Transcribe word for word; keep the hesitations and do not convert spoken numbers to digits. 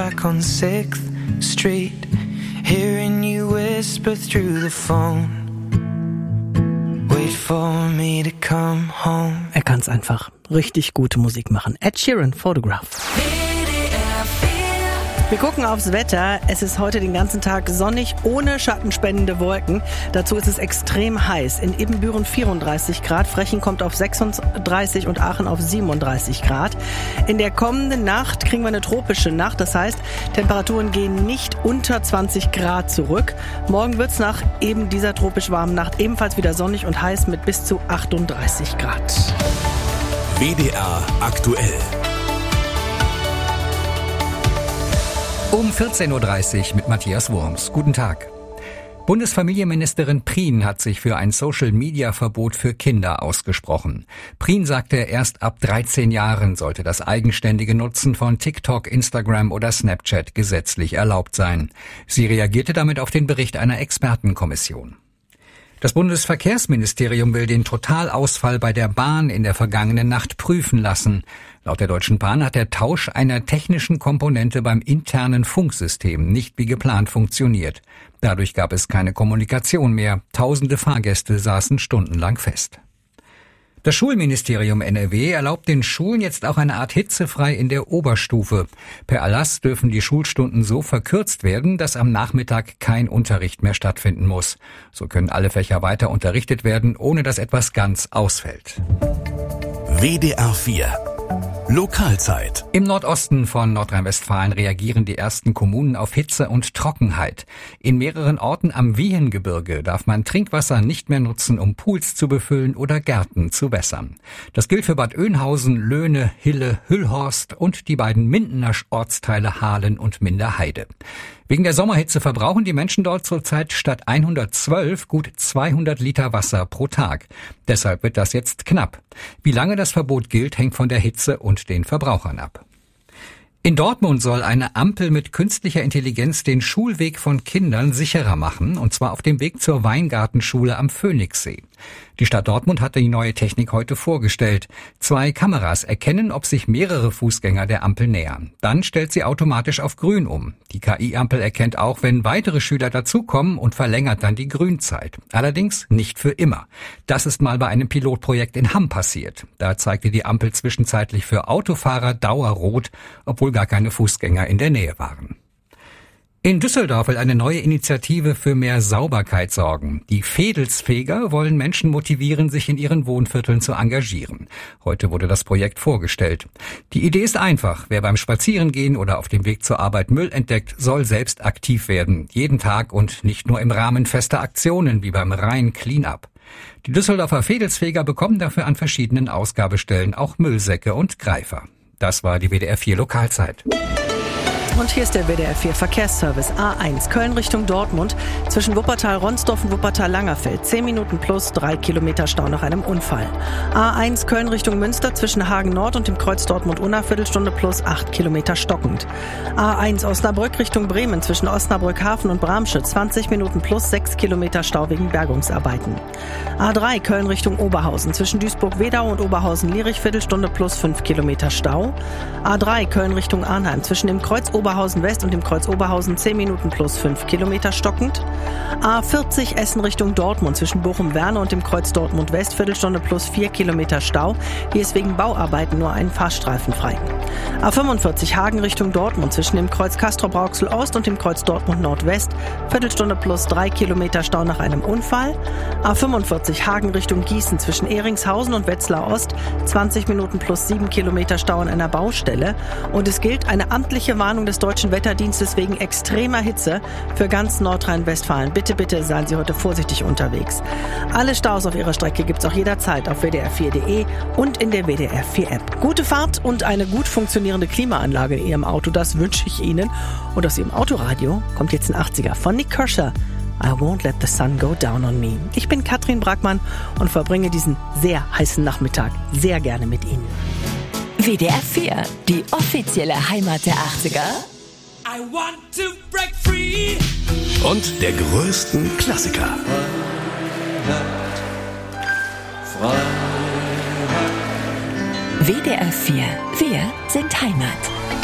back on sixth Street, hearing you whisper through the phone. Wait for me to come home. Er kann's einfach richtig gute Musik machen. Ed Sheeran, Photograph. Wir gucken aufs Wetter. Es ist heute den ganzen Tag sonnig, ohne schattenspendende Wolken. Dazu ist es extrem heiß. In Ibbenbüren vierunddreißig Grad, Frechen kommt auf sechsunddreißig und Aachen auf siebenunddreißig Grad. In der kommenden Nacht kriegen wir eine tropische Nacht. Das heißt, Temperaturen gehen nicht unter zwanzig Grad zurück. Morgen wird's nach eben dieser tropisch warmen Nacht ebenfalls wieder sonnig und heiß mit bis zu achtunddreißig Grad. W D R aktuell. Um vierzehn Uhr dreißig mit Matthias Wurms. Guten Tag. Bundesfamilienministerin Prien hat sich für ein Social-Media-Verbot für Kinder ausgesprochen. Prien sagte, erst ab dreizehn Jahren sollte das eigenständige Nutzen von TikTok, Instagram oder Snapchat gesetzlich erlaubt sein. Sie reagierte damit auf den Bericht einer Expertenkommission. Das Bundesverkehrsministerium will den Totalausfall bei der Bahn in der vergangenen Nacht prüfen lassen. Laut der Deutschen Bahn hat der Tausch einer technischen Komponente beim internen Funksystem nicht wie geplant funktioniert. Dadurch gab es keine Kommunikation mehr. Tausende Fahrgäste saßen stundenlang fest. Das Schulministerium N R W erlaubt den Schulen jetzt auch eine Art hitzefrei in der Oberstufe. Per Erlass dürfen die Schulstunden so verkürzt werden, dass am Nachmittag kein Unterricht mehr stattfinden muss. So können alle Fächer weiter unterrichtet werden, ohne dass etwas ganz ausfällt. W D R vier Lokalzeit. Im Nordosten von Nordrhein-Westfalen reagieren die ersten Kommunen auf Hitze und Trockenheit. In mehreren Orten am Wiehengebirge darf man Trinkwasser nicht mehr nutzen, um Pools zu befüllen oder Gärten zu wässern. Das gilt für Bad Oeynhausen, Löhne, Hille, Hüllhorst und die beiden Mindener Ortsteile Hahlen und Minderheide. Wegen der Sommerhitze verbrauchen die Menschen dort zurzeit statt hundertzwölf gut zweihundert Liter Wasser pro Tag. Deshalb wird das jetzt knapp. Wie lange das Verbot gilt, hängt von der Hitze und den Verbrauchern ab. In Dortmund soll eine Ampel mit künstlicher Intelligenz den Schulweg von Kindern sicherer machen, und zwar auf dem Weg zur Weingartenschule am Phoenixsee. Die Stadt Dortmund hat die neue Technik heute vorgestellt. Zwei Kameras erkennen, ob sich mehrere Fußgänger der Ampel nähern. Dann stellt sie automatisch auf Grün um. Die K I-Ampel erkennt auch, wenn weitere Schüler dazukommen, und verlängert dann die Grünzeit. Allerdings nicht für immer. Das ist mal bei einem Pilotprojekt in Hamm passiert. Da zeigte die Ampel zwischenzeitlich für Autofahrer Dauerrot, obwohl gar keine Fußgänger in der Nähe waren. In Düsseldorf will eine neue Initiative für mehr Sauberkeit sorgen. Die Fedelsfeger wollen Menschen motivieren, sich in ihren Wohnvierteln zu engagieren. Heute wurde das Projekt vorgestellt. Die Idee ist einfach. Wer beim Spazierengehen oder auf dem Weg zur Arbeit Müll entdeckt, soll selbst aktiv werden. Jeden Tag und nicht nur im Rahmen fester Aktionen wie beim Rhein Cleanup. Die Düsseldorfer Fedelsfeger bekommen dafür an verschiedenen Ausgabestellen auch Müllsäcke und Greifer. Das war die W D R vier Lokalzeit. Und hier ist der W D R vier Verkehrsservice. A eins, Köln Richtung Dortmund. Zwischen Wuppertal-Ronsdorf und Wuppertal-Langerfeld. zehn Minuten plus, drei Kilometer Stau nach einem Unfall. A eins, Köln Richtung Münster. Zwischen Hagen Nord und dem Kreuz Dortmund-Unna. Viertelstunde plus, acht Kilometer stockend. A eins, Osnabrück Richtung Bremen. Zwischen Osnabrück-Hafen und Bramsche. zwanzig Minuten plus, sechs Kilometer Stau wegen Bergungsarbeiten. A drei, Köln Richtung Oberhausen. Zwischen Duisburg-Wedau und Oberhausen-Lierich. Viertelstunde plus, fünf Kilometer Stau. A drei, Köln Richtung Arnheim. Zwischen dem Kreuz Oberhausen West und dem Kreuz Oberhausen zehn Minuten plus fünf Kilometer stockend. A vierzig Essen Richtung Dortmund zwischen Bochum-Werne und dem Kreuz Dortmund West, Viertelstunde plus vier Kilometer Stau. Hier ist wegen Bauarbeiten nur ein Fahrstreifen frei. A fünfundvierzig Hagen Richtung Dortmund zwischen dem Kreuz Castrop-Rauxel Ost und dem Kreuz Dortmund Nordwest, Viertelstunde plus drei Kilometer Stau nach einem Unfall. A fünfundvierzig Hagen Richtung Gießen zwischen Ehringshausen und Wetzlar Ost, zwanzig Minuten plus sieben Kilometer Stau an einer Baustelle. Und es gilt eine amtliche Warnung des Deutschen Wetterdienstes wegen extremer Hitze für ganz Nordrhein-Westfalen. Bitte, bitte seien Sie heute vorsichtig unterwegs. Alle Staus auf Ihrer Strecke gibt's auch jederzeit auf w d r vier punkt d e und in der W D R vier App. Gute Fahrt und eine gut funktionierende Klimaanlage in Ihrem Auto, das wünsche ich Ihnen. Und aus Ihrem Autoradio kommt jetzt ein achtziger von Nick Kershaw. I won't let the sun go down on me. Ich bin Katrin Brackmann und verbringe diesen sehr heißen Nachmittag sehr gerne mit Ihnen. W D R vier, die offizielle Heimat der achtziger. I want to break free. Und der größten Klassiker. W D R vier, wir sind Heimat.